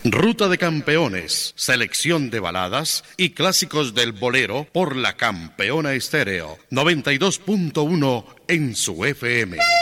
Ruta de Campeones, selección de baladas y clásicos del bolero por la Campeona Estéreo, 92.1 en su FM.